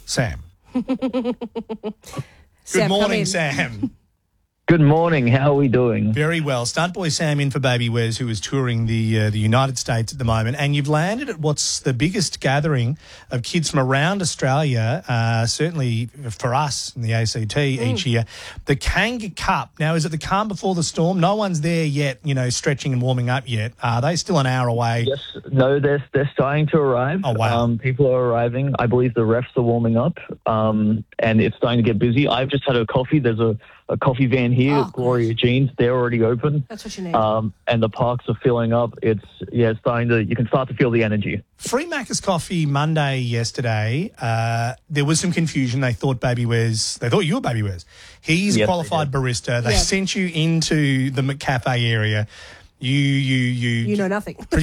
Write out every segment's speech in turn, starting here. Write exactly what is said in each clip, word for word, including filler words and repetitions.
Sam. Good Sam, come morning, in. Sam. Good morning. How are we doing? Very well. Stunt boy Sam in for Baby Wes, who is touring the uh, the United States at the moment, and you've landed at what's the biggest gathering of kids from around Australia, uh, certainly for us in the A C T each year, the Kanga Cup. Now, is it the calm before the storm? No one's there yet, you know, stretching and warming up yet. Are they still an hour away? Yes. No, they're, they're starting to arrive. Oh, wow. Um, people are arriving. I believe the refs are warming up, um, and it's starting to get busy. I've just had a coffee. There's a, a coffee van here, Oh, Gloria Jeans. They're already open. That's what you need. Um, and the parks are filling up. It's, yeah, it's starting to, you can start to feel the energy. Free Macca's Coffee Monday yesterday, uh, there was some confusion. They thought Baby Wes, they thought you were Baby Wes. He's a Yes, qualified they barista. They Yeah. sent you into the McCafe area. You, you, you. you know nothing. But,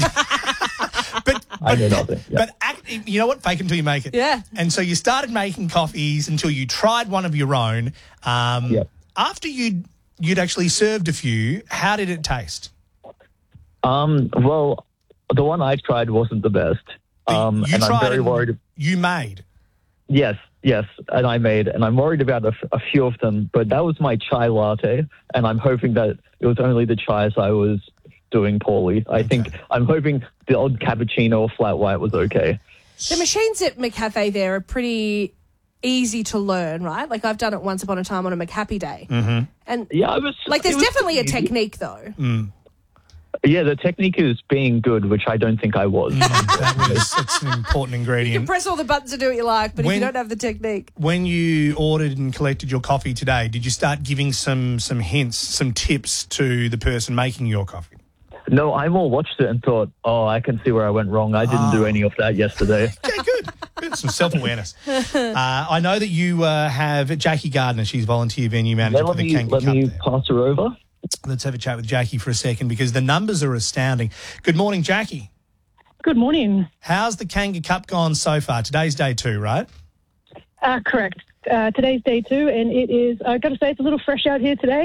I but, know nothing. Yeah. but act, you know what? Fake until you make it. Yeah. And so you started making coffees until you tried one of your own. Um, Yep. After you'd, you'd actually served a few, how did it taste? Um, well, the one I tried wasn't the best. Um, you and I'm tried very and worried. You made. Yes, yes, and I made, and I'm worried about a, f- a few of them, but that was my chai latte, and I'm hoping that it was only the chais I was doing poorly. I think, I'm hoping the odd cappuccino or flat white was okay. The machines at McCafe there are pretty easy to learn, right? Like I've done it once upon a time on a McHappy day. Mm-hmm. And Yeah, I was... like there's it was definitely a easy. technique though. Yeah, the technique is being good, which I don't think I was. That was it's an important You ingredient. press all the buttons and do what you like, but if When- you don't have the technique. When you ordered and collected your coffee today, did you start giving some some hints, some tips to the person making your coffee? No, I more watched it and thought, oh, I can see where I went wrong. I didn't do any of that yesterday. Okay, good. Good. Some self-awareness. Uh, I know that you uh, have Jackie Gardner. She's volunteer venue manager Let for the me, Kanga let Cup me there. pass her over. Let's have a chat with Jackie for a second because the numbers are astounding. Good morning, Jackie. Good morning. How's the Kanga Cup gone so far? Today's day two, right? Uh, correct. Uh, today's day two, and it is, I've got to say, it's a little fresh out here today.